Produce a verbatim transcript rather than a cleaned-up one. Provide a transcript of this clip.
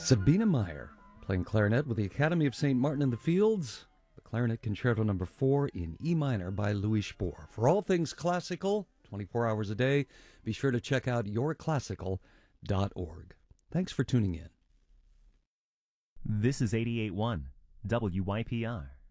Sabina Meyer, playing clarinet with the Academy of Saint Martin in the Fields, the Clarinet Concerto number four in E minor by Louis Spohr. For all things classical, twenty-four hours a day, be sure to check out your classical dot org. Thanks for tuning in. This is eighty-eight point one W Y P R.